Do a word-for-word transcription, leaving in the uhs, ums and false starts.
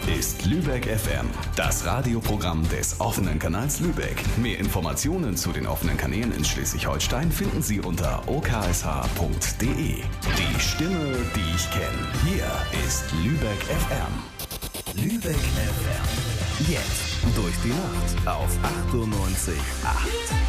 ist Lübeck F M, das Radioprogramm des offenen Kanals Lübeck. Mehr Informationen zu den offenen Kanälen in Schleswig-Holstein finden Sie unter o k s h punkt d e. Die Stimme, die ich kenne. Hier ist Lübeck F M. Lübeck F M. Jetzt durch die Nacht auf achtundneunzig Komma acht.